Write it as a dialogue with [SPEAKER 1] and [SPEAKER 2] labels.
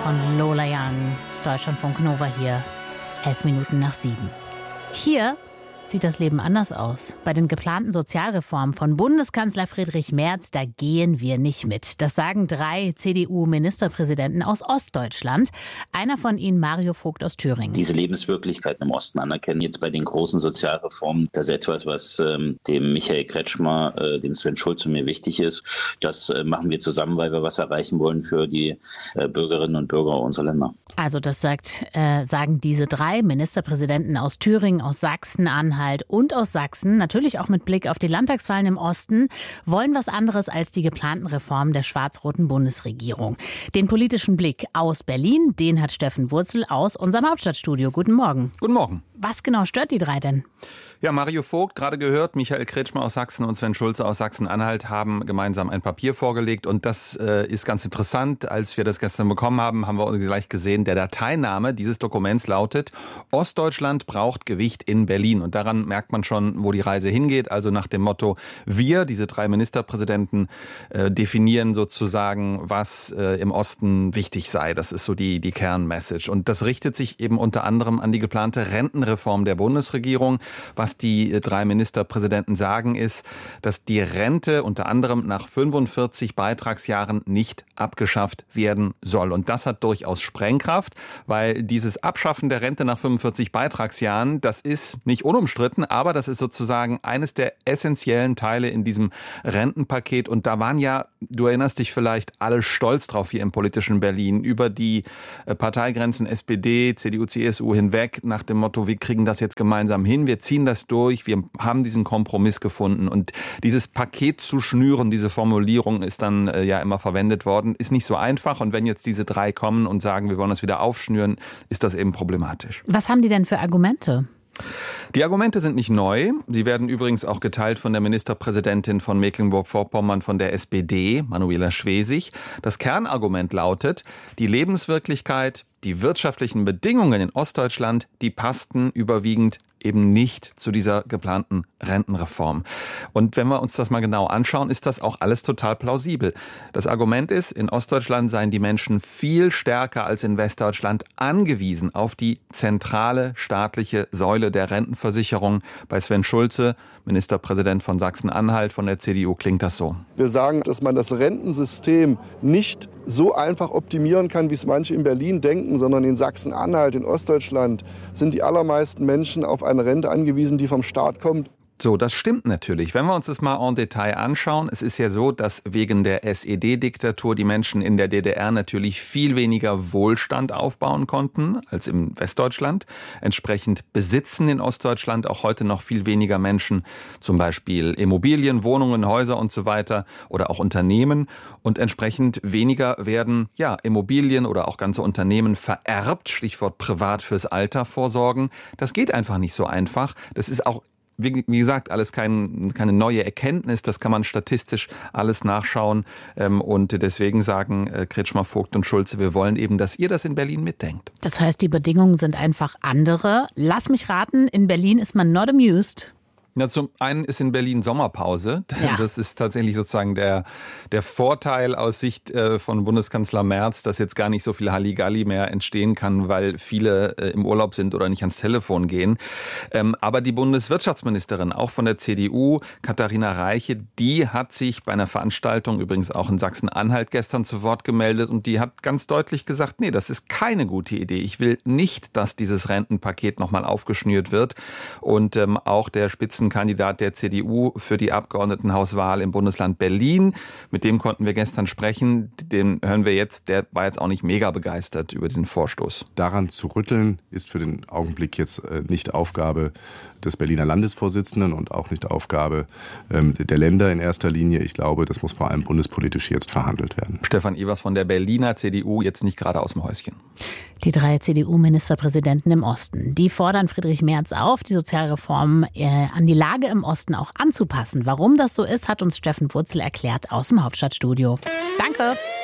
[SPEAKER 1] von Lola Young. Deutschlandfunk Nova hier, 7:11. Hier sieht das Leben anders aus. Bei den geplanten Sozialreformen von Bundeskanzler Friedrich Merz, da gehen wir nicht mit. Das sagen 3 CDU-Ministerpräsidenten aus Ostdeutschland. Einer von ihnen, Mario Vogt aus Thüringen.
[SPEAKER 2] Diese Lebenswirklichkeit im Osten anerkennen, jetzt bei den großen Sozialreformen, das ist etwas, was dem Michael Kretschmer, dem Sven Schulze und mir wichtig ist. Das machen wir zusammen, weil wir was erreichen wollen für die Bürgerinnen und Bürger unserer Länder.
[SPEAKER 1] Also das sagen diese 3 Ministerpräsidenten aus Thüringen, aus Sachsen-Anhalt und aus Sachsen, natürlich auch mit Blick auf die Landtagswahlen im Osten, wollen was anderes als die geplanten Reformen der schwarz-roten Bundesregierung. Den politischen Blick aus Berlin, den hat Steffen Wurzel aus unserem Hauptstadtstudio. Guten Morgen.
[SPEAKER 3] Guten Morgen.
[SPEAKER 1] Was genau stört die 3 denn?
[SPEAKER 3] Ja, Mario Vogt, gerade gehört, Michael Kretschmer aus Sachsen und Sven Schulze aus Sachsen-Anhalt haben gemeinsam ein Papier vorgelegt. Und das ist ganz interessant. Als wir das gestern bekommen haben, haben wir gleich gesehen, der Dateiname dieses Dokuments lautet: Ostdeutschland braucht Gewicht in Berlin. Und daran merkt man schon, wo die Reise hingeht. Also nach dem Motto, wir, diese 3 Ministerpräsidenten, definieren sozusagen, was im Osten wichtig sei. Das ist so die Kernmessage. Und das richtet sich eben unter anderem an die geplante Rentenreform der Bundesregierung. Was die 3 Ministerpräsidenten sagen, ist, dass die Rente unter anderem nach 45 Beitragsjahren nicht abgeschafft werden soll. Und das hat durchaus Sprengkraft, weil dieses Abschaffen der Rente nach 45 Beitragsjahren, das ist nicht unumstritten, aber das ist sozusagen eines der essentiellen Teile in diesem Rentenpaket. Und da waren ja, du erinnerst dich vielleicht, alle stolz drauf hier im politischen Berlin, über die Parteigrenzen SPD, CDU, CSU hinweg, nach dem Motto, wir kriegen das jetzt gemeinsam hin, wir ziehen das durch, wir haben diesen Kompromiss gefunden. Und dieses Paket zu schnüren, diese Formulierung ist dann ja immer verwendet worden, ist nicht so einfach. Und wenn jetzt diese 3 kommen und sagen, wir wollen das wieder aufschnüren, ist das eben problematisch.
[SPEAKER 1] Was haben die denn für Argumente?
[SPEAKER 3] Die Argumente sind nicht neu. Sie werden übrigens auch geteilt von der Ministerpräsidentin von Mecklenburg-Vorpommern von der SPD, Manuela Schwesig. Das Kernargument lautet, die Lebenswirklichkeit, die wirtschaftlichen Bedingungen in Ostdeutschland, die passten überwiegend eben nicht zu dieser geplanten Rentenreform. Und wenn wir uns das mal genau anschauen, ist das auch alles total plausibel. Das Argument ist, in Ostdeutschland seien die Menschen viel stärker als in Westdeutschland angewiesen auf die zentrale staatliche Säule der Rentenversicherung. Bei Sven Schulze, Ministerpräsident von Sachsen-Anhalt von der CDU, klingt das so.
[SPEAKER 4] Wir sagen, dass man das Rentensystem nicht so einfach optimieren kann, wie es manche in Berlin denken, sondern in Sachsen-Anhalt, in Ostdeutschland sind die allermeisten Menschen auf eine Rente angewiesen, die vom Staat kommt.
[SPEAKER 3] So, das stimmt natürlich. Wenn wir uns das mal en Detail anschauen, es ist ja so, dass wegen der SED-Diktatur die Menschen in der DDR natürlich viel weniger Wohlstand aufbauen konnten als im Westdeutschland. Entsprechend besitzen in Ostdeutschland auch heute noch viel weniger Menschen zum Beispiel Immobilien, Wohnungen, Häuser und so weiter oder auch Unternehmen. Und entsprechend weniger werden Immobilien oder auch ganze Unternehmen vererbt. Stichwort privat fürs Alter vorsorgen. Das geht einfach nicht so einfach. Das ist auch wie gesagt, alles keine neue Erkenntnis, das kann man statistisch alles nachschauen. Und deswegen sagen Kretschmer, Vogt und Schulze, wir wollen eben, dass ihr das in Berlin mitdenkt.
[SPEAKER 1] Das heißt, die Bedingungen sind einfach andere. Lass mich raten, in Berlin ist man not amused.
[SPEAKER 3] Ja, zum einen ist in Berlin Sommerpause. Ja. Das ist tatsächlich sozusagen der Vorteil aus Sicht von Bundeskanzler Merz, dass jetzt gar nicht so viel Halligalli mehr entstehen kann, weil viele im Urlaub sind oder nicht ans Telefon gehen. Aber die Bundeswirtschaftsministerin, auch von der CDU, Katharina Reiche, die hat sich bei einer Veranstaltung, übrigens auch in Sachsen-Anhalt gestern, zu Wort gemeldet und die hat ganz deutlich gesagt, nee, das ist keine gute Idee. Ich will nicht, dass dieses Rentenpaket nochmal aufgeschnürt wird. Und auch der Spitzenkandidat der CDU für die Abgeordnetenhauswahl im Bundesland Berlin. Mit dem konnten wir gestern sprechen. Den hören wir jetzt. Der war jetzt auch nicht mega begeistert über diesen Vorstoß.
[SPEAKER 5] Daran zu rütteln ist für den Augenblick jetzt nicht Aufgabe des Berliner Landesvorsitzenden und auch nicht Aufgabe der Länder in erster Linie. Ich glaube, das muss vor allem bundespolitisch jetzt verhandelt werden.
[SPEAKER 3] Stefan Evers von der Berliner CDU, jetzt nicht gerade aus dem Häuschen.
[SPEAKER 1] Die 3 CDU-Ministerpräsidenten im Osten, die fordern Friedrich Merz auf, die Sozialreformen an die Lage im Osten auch anzupassen. Warum das so ist, hat uns Steffen Wurzel erklärt aus dem Hauptstadtstudio. Danke.